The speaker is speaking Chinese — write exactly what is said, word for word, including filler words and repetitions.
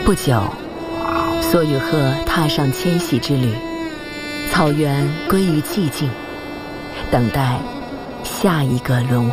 不久，索与鹤踏上迁徙之旅，草原归于寂静，等待下一个轮回。